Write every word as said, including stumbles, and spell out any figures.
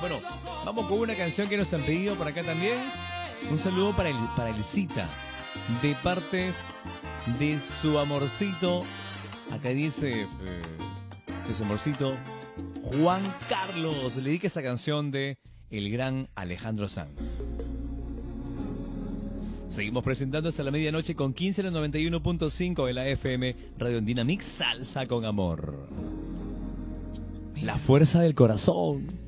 Bueno, vamos con una canción que nos han pedido por acá también. Un saludo para el, para Elisita, de parte de su amorcito. Acá dice, eh, de su amorcito, Juan Carlos. Le dedica esa canción de el gran Alejandro Sanz. Seguimos presentando hasta la medianoche con quince en el noventa y uno punto cinco de la F M Radio Andina Mix Salsa con Amor. La fuerza del corazón.